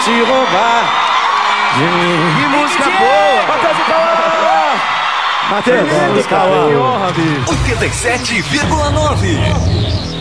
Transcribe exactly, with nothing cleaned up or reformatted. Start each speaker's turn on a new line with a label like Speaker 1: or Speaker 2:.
Speaker 1: te roubar de mim.
Speaker 2: Que música boa!
Speaker 1: Matheus e Cauã!
Speaker 3: Matheus,
Speaker 1: Que honra, bicho.
Speaker 3: oitenta e sete vírgula nove.